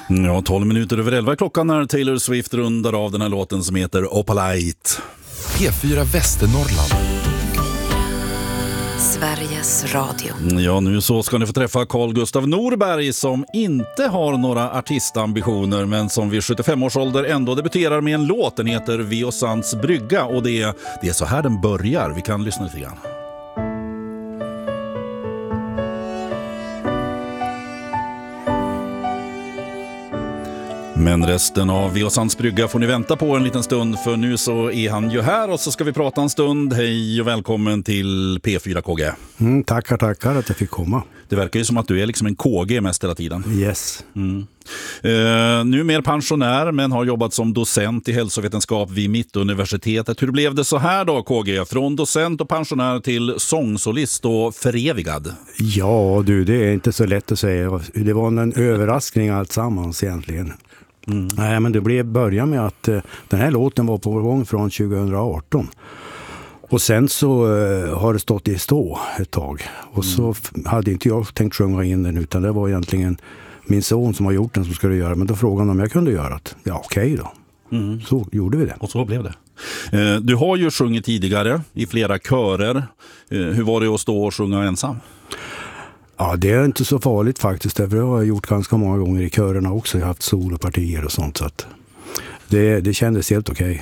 Ja, 12 minuter över 11 klockan när Taylor Swift rundar av den här låten som heter Opalite. P4 Västernorrland. Sveriges Radio. Ja, nu så ska ni få träffa Carl Gustav Norberg som inte har några artistambitioner men som vid 75 års ålder ändå debuterar med en låt. Den heter Viosans brygga och det är så här den börjar. Vi kan lyssna lite grann. Men resten av Viosans brygga får ni vänta på en liten stund, för nu så är han ju här och så ska vi prata en stund. Hej och välkommen till P4 KG. Tackar att jag fick komma. Det verkar ju som att du är liksom en KG mest hela tiden. Yes. Nu mer pensionär men har jobbat som docent i hälsovetenskap vid Mittuniversitetet. Hur blev det så här då, KG? Från docent och pensionär till sångsolist och förevigad? Ja du, det är inte så lätt att säga. Det var en överraskning alltsammans egentligen. Nej, men det blev början med att den här låten var på gång från 2018. Och sen så har det stått i stå ett tag. Och så hade inte jag tänkt sjunga in den, utan det var egentligen min son som har gjort den som skulle göra. Men då frågade han om jag kunde göra det. Ja, okej då. Så gjorde vi det. Och så blev det. Du har ju sjungit tidigare i flera körer. Hur var det att stå och sjunga ensam? Ja, det är inte så farligt faktiskt. Det har jag gjort ganska många gånger i körerna också. Jag har haft solopartier och sånt. Så att det kändes helt okej.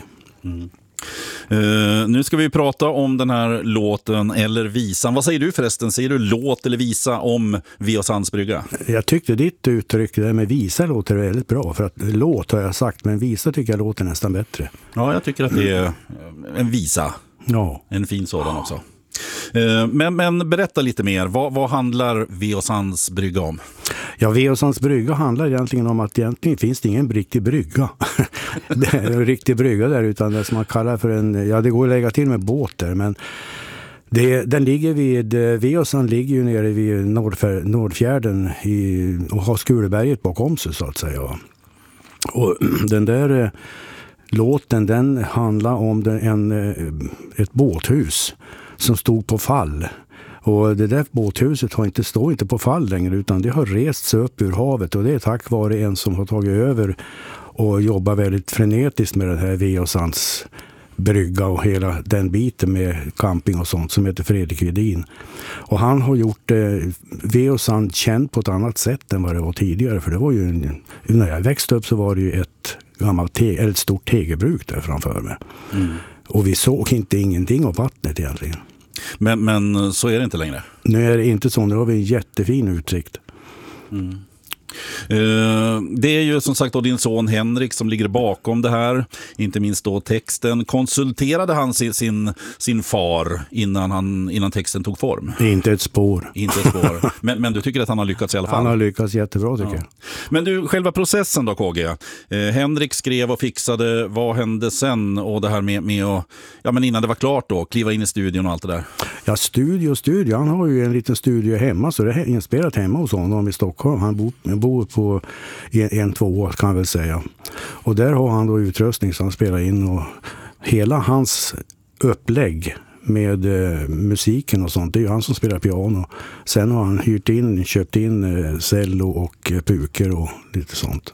Nu ska vi prata om den här låten eller visan. Vad säger du förresten? Säger du låt eller visa om Viosans brygga? Jag tyckte ditt uttryck där med visa låter väldigt bra. För att låt har jag sagt, men visa tycker jag låter nästan bättre. Ja, jag tycker att det är en visa. Ja. En fin sådan också. Men berätta lite mer. Vad handlar Viosans brygga om? Ja, Viosans brygga handlar egentligen om att egentligen finns det ingen riktig brygga. Det är en riktig brygga där, utan det som man kallar för en, ja det går att lägga till med båt där, men den ligger Viosan ligger ju nere vid Nordfjärden och har Skuleberget bakom sig så att säga. Och den där låten, den handlar om ett båthus som stod på fall. Och det där båthuset står inte på fall längre, utan det har rest sig upp ur havet, och det är tack vare en som har tagit över och jobbar väldigt frenetiskt med den här Viosans brygga och hela den biten med camping och sånt, som heter Fredrik Wedin. Och han har gjort Viosan känd på ett annat sätt än vad det var tidigare, för det var ju när jag växte upp så var det ju ett stort tegelbruk där framför mig. Och vi såg ingenting av vattnet egentligen. Men så är det inte längre. Nu är det inte så, nu har vi en jättefin utsikt. Det är ju som sagt då din son Henrik som ligger bakom det här, inte minst då texten. Konsulterade han sin far innan texten tog form? Inte ett spår. Men du tycker att han har lyckats i alla fall? Han har lyckats jättebra tycker jag. Men du, själva processen då KG. Henrik skrev och fixade, vad hände sen? Och det här med att, ja men innan det var klart då, kliva in i studion och allt det där. Ja, studio. Han har ju en liten studio hemma, så det är inspelat hemma hos honom i Stockholm. Han bor på 1-2 år kan jag väl säga. Och där har han då utrustning som han spelar in, och hela hans upplägg med musiken och sånt, det är ju han som spelar piano. Sen har han köpt in cello och puker och lite sånt.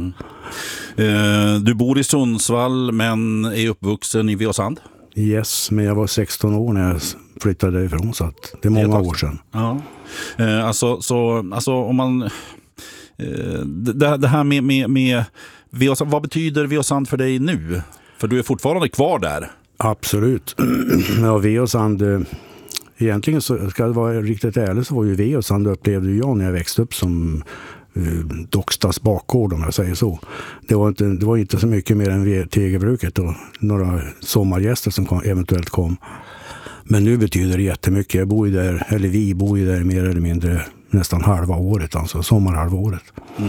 Du bor i Sundsvall men är uppvuxen i Viosand? Yes, men jag var 16 år när jag flyttade därifrån, så att det är många år sedan. Ja. Alltså om man det här med Viosand, vad betyder Viosand för dig nu? För du är fortfarande kvar där. Absolut. Ja, Viosand, egentligen så ska det vara riktigt ärligt, så var ju Viosand, upplevde jag när jag växte upp som Dockstas bakgård, om jag säger så. Det var inte så mycket mer än tegelbruket och några sommargäster som eventuellt kom. Men nu betyder det jättemycket. Vi bor ju där mer eller mindre nästan halva året, alltså sommarhalvåret.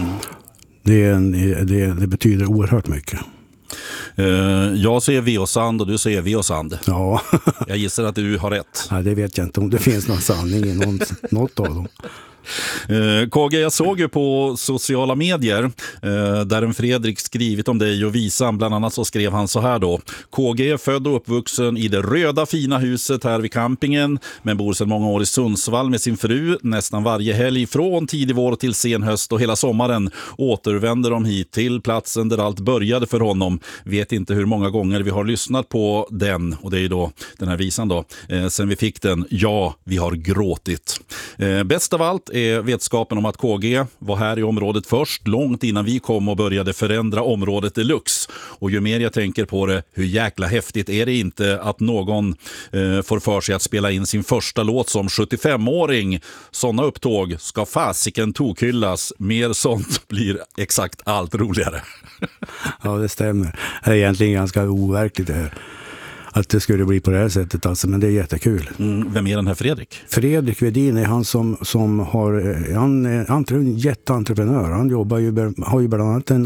Det betyder oerhört mycket. Jag säger Viosand och du säger Viosand. Ja. Jag gissar att du har rätt. Nej, det vet jag inte om det finns någon sanning i något av dem. KG, jag såg ju på sociala medier där en Fredrik skrivit om dig och visan. Bland annat så skrev han så här då: KG är född och uppvuxen i det röda fina huset här vid campingen, men bor sedan många år i Sundsvall med sin fru. Nästan varje helg från tidig vår till sen höst och hela sommaren återvänder de hit till platsen där allt började för honom. Vet inte hur många gånger vi har lyssnat på den, och det är ju då den här visan då, sen vi fick den. Ja, vi har gråtit. Bäst av allt är vetskapen om att KG var här i området först, långt innan vi kom och började förändra området deluxe. Och ju mer jag tänker på det, hur jäkla häftigt är det inte att någon får för sig att spela in sin första låt som 75-åring. Sådana upptåg ska fasiken tokhyllas. Mer sånt blir exakt allt roligare. Ja, det stämmer. Det är egentligen ganska overkligt det här, att det skulle bli på det här sättet alltså, men det är jättekul. Vem är den här Fredrik? Fredrik Vedin är han som har, han är en jätteentreprenör. Han har ju bland annat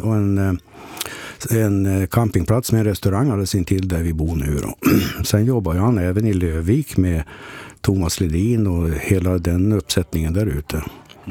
en campingplats med en restaurang alldeles intill där vi bor nu då. Sen jobbar han även i Lövvik med Thomas Ledin och hela den uppsättningen där ute.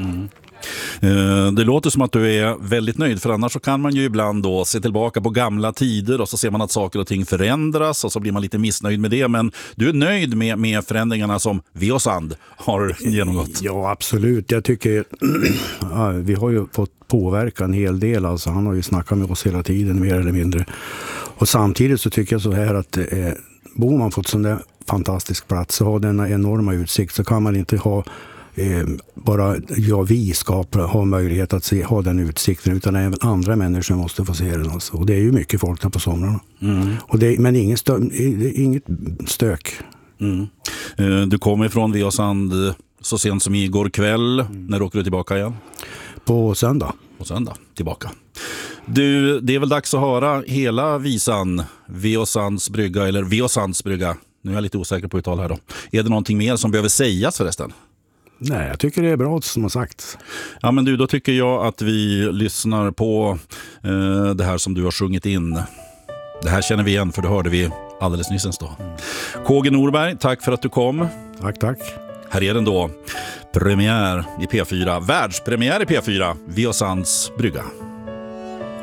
Det låter som att du är väldigt nöjd, för annars så kan man ju ibland då se tillbaka på gamla tider och så ser man att saker och ting förändras och så blir man lite missnöjd med det, men du är nöjd med förändringarna som vi och Sand har genomgått? Ja, absolut. Jag tycker vi har ju fått påverka en hel del, alltså han har ju snackat med oss hela tiden mer eller mindre, och samtidigt så tycker jag så här att bor man på en sån där fantastisk plats och har denna enorma utsikt, så kan man inte ha bara vi ska ha möjlighet att ha den utsikten, utan även andra människor måste få se den alltså. Och det är ju mycket folk där på somrarna. Men inget stök. Du kommer ifrån Viåsand så sent som igår kväll. När åker du tillbaka igen? På söndag. På söndag, tillbaka. Du, det är väl dags att höra hela visan Viåsands brygga, eller Viåsands brygga. Nu är jag lite osäker på uttal här då. Är det någonting mer som behöver sägas förresten? Nej, jag tycker det är bra som har sagt. Ja, men du, då tycker jag att vi lyssnar på det här som du har sjungit in. Det här känner vi igen, för det hörde vi alldeles nyss då. KG Norberg, tack för att du kom. Tack. Här är den då. Premiär i P4, världspremiär i P4, Viåsands brygga.